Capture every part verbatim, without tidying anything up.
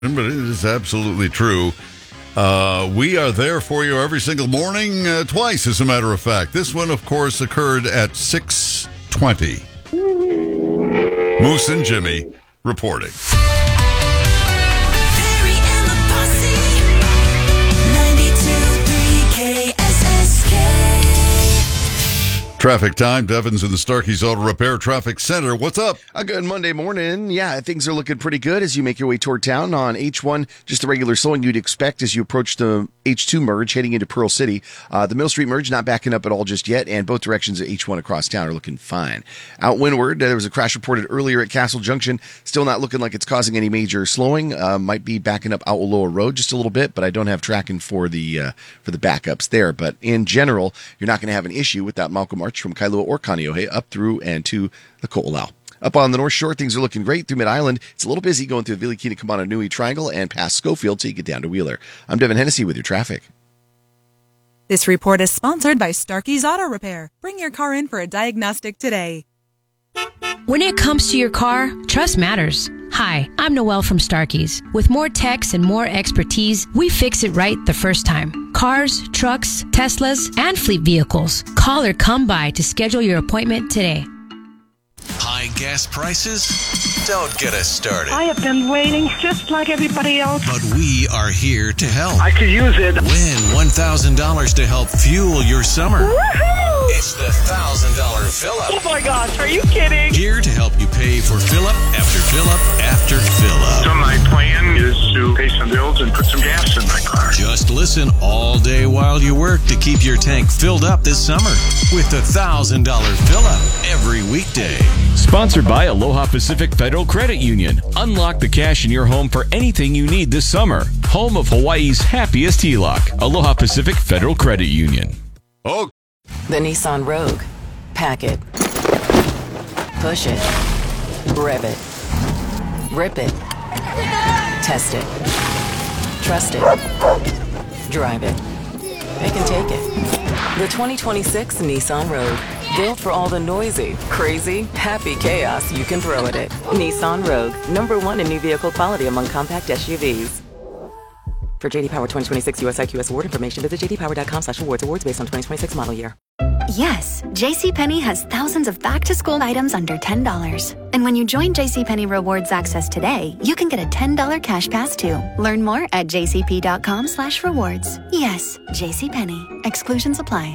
But it is absolutely true. Uh, we are there for you every single morning, uh, twice, as a matter of fact. This one, of course, occurred at six twenty. Moose and Jimmy reporting. Traffic time. Devon's in the Starkey's Auto Repair Traffic Center. What's up? A good Monday morning. Yeah, things are looking pretty good as you make your way toward town on H one. Just the regular slowing you'd expect as you approach the H two merge heading into Pearl City. Uh, the Mill Street merge not backing up at all just yet, and both directions of H one across town are looking fine. Out windward, uh, there was a crash reported earlier at Castle Junction. Still not looking like it's causing any major slowing. Uh, might be backing up out Lower Road just a little bit, but I don't have tracking for the uh, for the backups there. But in general, you're not going to have an issue with that Malcolm Arch from Kailua or Kaneohe up through and to the Ko'olau. Up on the North Shore, things are looking great through Mid-Island. It's a little busy going through the Vilikina, Kamana Nui Triangle and past Schofield till you get down to Wheeler. I'm Devin Hennessy with your traffic. This report is sponsored by Starkey's Auto Repair. Bring your car in for a diagnostic today. When it comes to your car, trust matters. Hi, I'm Noelle from Starkey's. With more techs and more expertise, we fix it right the first time. Cars, trucks, Teslas, and fleet vehicles. Call or come by to schedule your appointment today. High gas prices? Don't get us started. I have been waiting just like everybody else. But we are here to help. I could use it. Win one thousand dollars to help fuel your summer. Woohoo! It's the one thousand dollars fill-up. Oh my gosh, are you kidding? Here to help you pay for fill-up after fill-up after fill-up. So my plan is to pay some bills and put some gas in my car. Just listen all day while you work to keep your tank filled up this summer with the one thousand dollars fill-up every weekday. Sponsored by Aloha Pacific Federal Credit Union. Unlock the cash in your home for anything you need this summer. Home of Hawaii's happiest H E L O C. Aloha Pacific Federal Credit Union. Oh. The Nissan Rogue. Pack it. Push it. Rev it. Rip it. Test it. Trust it. Drive it. They can take it. The twenty twenty-six Nissan Rogue. Built for all the noisy, crazy, happy chaos you can throw at it. Nissan Rogue. Number one in new vehicle quality among compact S U Vs. For J D Power twenty twenty-six U S I Q S award information, visit j d power dot com slash awards. Awards based on twenty twenty-six model year. Yes, JCPenney has thousands of back-to-school items under ten dollars. And when you join JCPenney Rewards Access today, you can get a ten dollars cash pass too. Learn more at j c p dot com slash rewards. Yes, JCPenney. Exclusions apply.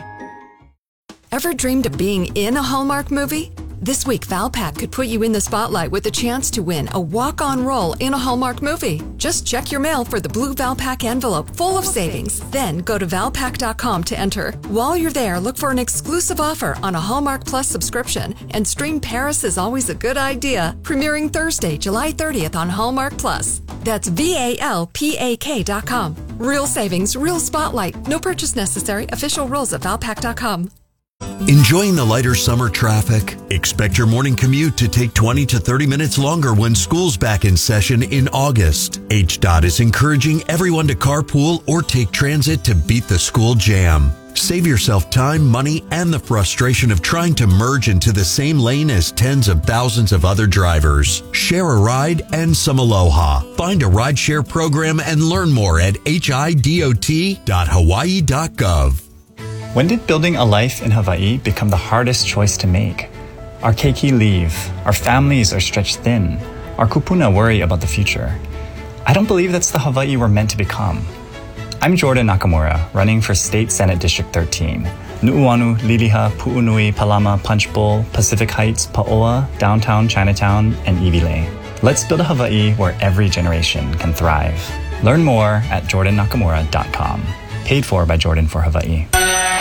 Ever dreamed of being in a Hallmark movie? This week, Valpak could put you in the spotlight with a chance to win a walk-on role in a Hallmark movie. Just check your mail for the blue Valpak envelope full of savings. Then go to valpak dot com to enter. While you're there, look for an exclusive offer on a Hallmark Plus subscription and stream Paris is Always a Good Idea, premiering Thursday, July thirtieth on Hallmark Plus. That's V A L P A K dot com. Real savings, real spotlight. No purchase necessary. Official rules at valpak dot com. Enjoying the lighter summer traffic? Expect your morning commute to take twenty to thirty minutes longer when school's back in session in August. H D O T is encouraging everyone to carpool or take transit to beat the school jam. Save yourself time, money, and the frustration of trying to merge into the same lane as tens of thousands of other drivers. Share a ride and some aloha. Find a rideshare program and learn more at h i d o t dot hawaii dot gov. When did building a life in Hawaii become the hardest choice to make? Our keiki leave. Our families are stretched thin. Our kupuna worry about the future. I don't believe that's the Hawaii we're meant to become. I'm Jordan Nakamura, running for State Senate District thirteen. Nu'uanu, Liliha, Pu'unui, Palama, Punch Bowl, Pacific Heights, Pa'oa, Downtown Chinatown, and Iwilei. Let's build a Hawaii where every generation can thrive. Learn more at jordan nakamura dot com. Paid for by Jordan for Hawaii.